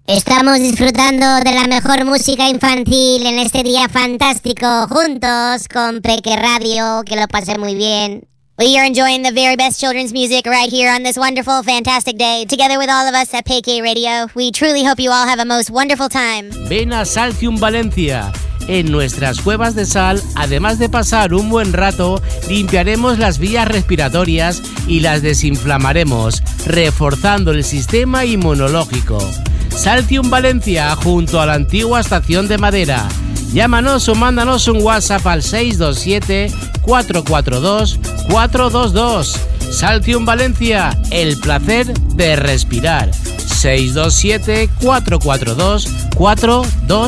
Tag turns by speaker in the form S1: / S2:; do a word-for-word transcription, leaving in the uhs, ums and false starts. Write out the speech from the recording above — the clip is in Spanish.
S1: Estamos disfrutando de la mejor música infantil en este día fantástico, juntos con Peque Radio, que lo pase muy bien.
S2: We are enjoying the very best children's music right here on this wonderful, fantastic day, together with all of us at P K Radio. We truly hope you all have a most wonderful time.
S3: Ven a Saltium Valencia. En nuestras cuevas de sal, además de pasar un buen rato, limpiaremos las vías respiratorias y las desinflamaremos, reforzando el sistema inmunológico. Saltium Valencia, junto a la antigua estación de madera. Llámanos o mándanos un WhatsApp al seis dos siete, cuatro cuatro dos, cuatro dos dos. Saltium Valencia, el placer de respirar. seis dos siete, cuatro cuatro dos, cuatro dos dos.